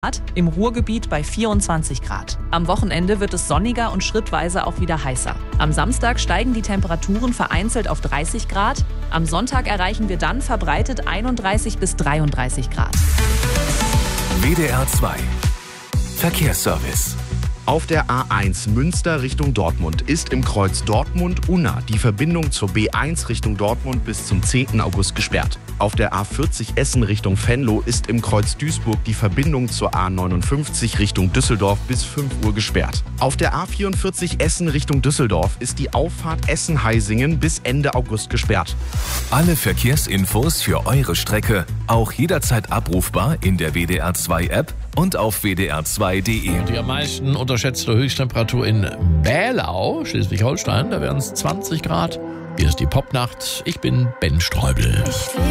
im Ruhrgebiet bei 24 Grad. Am Wochenende wird es sonniger und schrittweise auch wieder heißer. Am Samstag steigen die Temperaturen vereinzelt auf 30 Grad. Am Sonntag erreichen wir dann verbreitet 31 bis 33 Grad. WDR 2 Verkehrsservice. Auf der A1 Münster Richtung Dortmund ist im Kreuz Dortmund-Unna die Verbindung zur B1 Richtung Dortmund bis zum 10. August gesperrt. Auf der A40 Essen Richtung Venlo ist im Kreuz Duisburg die Verbindung zur A59 Richtung Düsseldorf bis 5 Uhr gesperrt. Auf der A44 Essen Richtung Düsseldorf ist die Auffahrt Essen-Heisingen bis Ende August gesperrt. Alle Verkehrsinfos für eure Strecke auch jederzeit abrufbar in der WDR 2 App und auf wdr2.de. Die am meisten unterschätzte Höchsttemperatur in Bälau, Schleswig-Holstein, da wären es 20 Grad. Hier ist die Popnacht. Ich bin Ben Streubel.